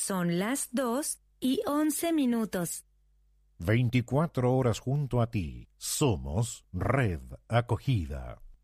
Son las 2:11. 24 horas junto a ti. Somos Red Acogida.